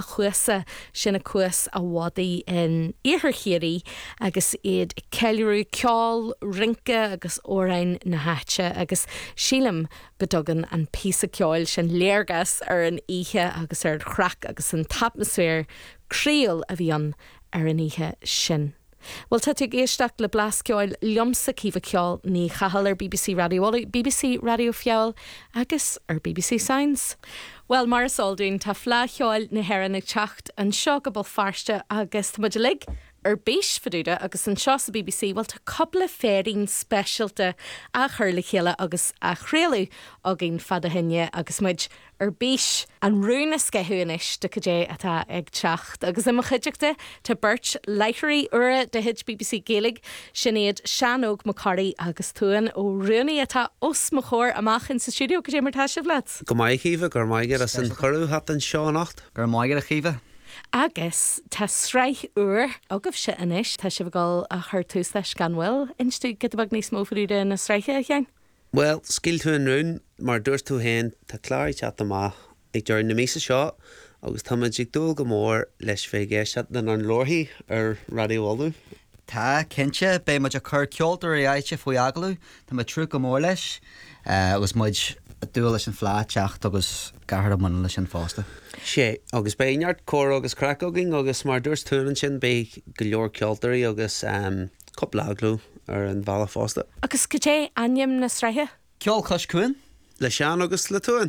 a chuasa sin a cuas a wadaí in Iarchéirí agus iad ceiliúrú ceáil rinke agus órain na háite agus sílam bedogan an písa ceáil sin léargas ar an ihe agus ar chrac agus an atmosfér críal a bhí an ar an ihe sin. Well, tá tú géisteach le blasceáil liomsa cíomh ceáil ní chahall ar BBC Radio, BBC Radio Fiáil agus ar BBC Science. Well, mar sáilún tá phláceáil na hÉireann ag teacht an seo go bol farste agus tá muidir lig ar béis faúda agus an seo sa BBC bhil tá coppla féirín speisialta a chur le chéile agus a chréalú a gin fada hinne agus muid ar béis an rúna sceithúis de go dé atá ag teacht agus am chuideachta tá Bert Leithrí ura de hid BBC Gaeilge sin iad Seanóg Macari agus túin ó rúnaí atá os mo chóir amach in sa stúdio go dé mar tá sibh leat. Go maiid chomh gur maiid as an chorú hat an seo nacht. Gur maiid a chomh. Agus tá sreich uair agah se inis tá si bháil a chuir tús leis gan bhfuil instú go bag níos mófaúide na sreiche a chean? Well, skill tú an rún mar dúirt tú hen tá chláir chat amach ag deir na mísa seo agus tá muid ag dul go mór leis fé géisiat na an lorthaí ar Radio Walú. Tá cinse bé muid a chur ceoltar i áite faoi agalú, Tá muid trú go mór leis agus muid dúil leis an phláteacht agus gahar am leis an fásta. sé agus béart cór agus cracógin agus mar dúirs túnan sin bé go leor ceoltarí agus coplaglú ar an bhela fásta. Agus go dé aim na sreiche? Ceol chus cuin? Le sean agus le túin.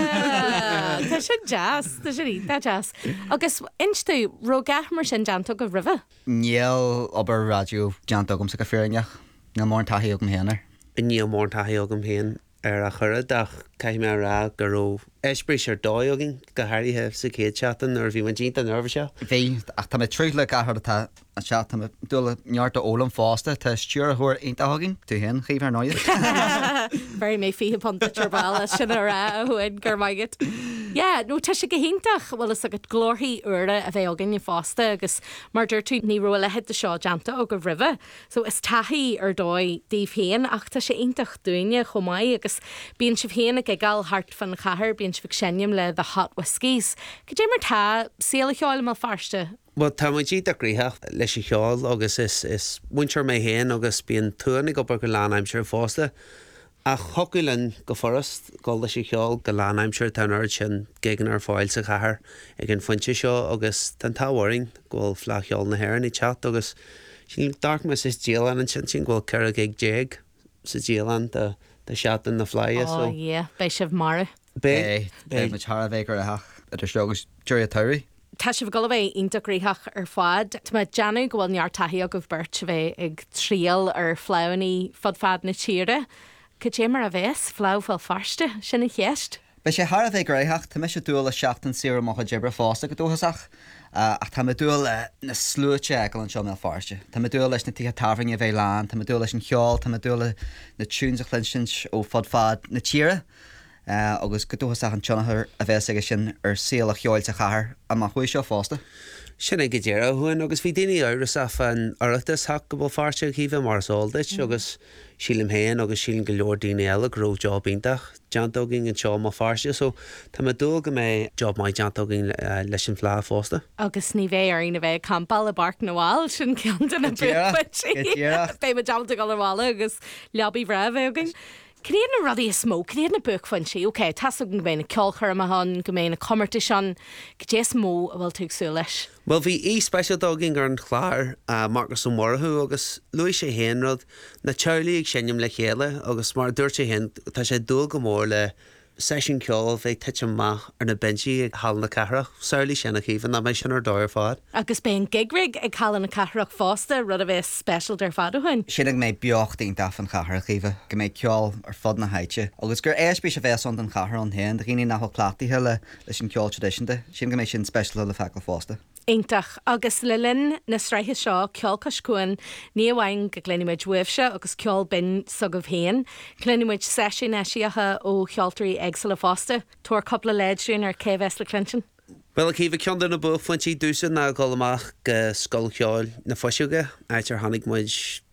Tá sin jazz, tá sin ítá jazz. Agus instú rógach mar sin deanta go rih? Níl obair radio deantagam sa go féineach na mór an taí agam héanaar. I níl mór taí agam héan ar a churid ach caiim me rá gur ó eisbris ar dóagin go háirithe sa céad chatan ar bhí man dínta nervha se. Bhí ach tá trúth le gahar atá an se dúla neartta ólam fásta tá stúr thuair intagin tú hen chiomh ar 9. Very mé fi ponta turbála sin ará chuin gur maigad. Ja, nó tá sé go héintach bhfuil is agad glórthaí ura a bheith agin fásta agus mar dúir tú ní ru le head a seo deanta ó go rih. So is taí ar dóid díobh héan ach tá sé intach dúine chomáid agus bíon si héanana ag gal hart fan chahar bíon si senim le the hot whiskies. Go dé mar tá síla cheáil má farste? Well, tá muid a grítheach leis i cheáil agus is muintear mé héan agus bíon túna go bar go lánaimseir fásta. A chocuilen go forrast gáil leis i cheáil go lánaimseir tan air sin gégan ar fáil sa chahar ag an foiinte seo agus tan táhaing ghfuil flacheáil na hÉireann i chat agus sin dark me is díalan an sin ghfuil ceir ag déag sa díalan de seatan na flaie. Oh, yeah, bei sibh mara. Bé mu thar bhéh ar aach idir segus dúir a tairí. Tá sibh go bheith intagríthach ar fád. Tá me deanú go bhfuil neart taí a go bhirt bheith ag tríal ar fláinní fad na tíre. Go dé mar a bheits flá fel farste sinna chéist? Bei sé thar bheith gréitheach tá me sé dúil a seachtain siar mo dibre fásta go dúchasach ach tá me dúil na slúte ag an seo mé farste. Tá me dúil leis na tí tarfing a bheith lán, tá me dúil leis an cheáil, tá me dúil na túúns a chlinsins ó fad na tíre. Agus go dúchasach an tionathir a bheits aige sin ar síal a cheáil sa chahar a má chuí seo fásta. Sinna go ddéire chuin agus bhí daine áras a fan airtas ha go bhfuil farste chomh mar sáildait agus sílim héan agus sílim go leor daine eile gró job ítach deantógin an seo má farste so tá me dul go mé job mai deantógin leis an phlá fásta. Agus ní bheith ar ina bheith campbal a barc na bháil sin ceantan na buí. Bé me deanta go bhála agus leabí bhreh agin. Cnéad na rudí a smó, cnéad na buc fan si, ok, tas go mé na ceolchar am han, go mé na commarta sean, go dé smó a bhfuil tú sú leis. Well, bhí special dogging ar an chláir Marcus ó Morthú agus luis sé héanrad na teirlaí ag sinnim le chéile agus mar dúirt sé hen tá sé dul go mór le session ceol bheith teite math ar na benchí ag hall na cehrach, saoirlaí sinna chomh na mé sin ar dáir fád. Agus ben gigrig ag hall na cehrach fásta rud a bheith special dar fad chuin. Sin ag méid beochtaí daf an chahar chomh go méid ceáil ar fod na haite. Agus gur éisbí a bheits an chahar an héan, daoine nach platíthe le leis an ceáil tradiisianta, sin go méid sin special le fecail fásta. Intach agus le linn na sreithe seo ceol coscuin ní bhhain go glenimiid webse agus ceol bin sugah héan. Glenimiid session eisiathe ó cheoltarí eagsal a fásta, tuair coppla leidún ar céhhes le Clinton. Well, cíh cean na bu foiintí dúsa na gáil amach go scoil ceáil na foisiúge, áitir tháinig muid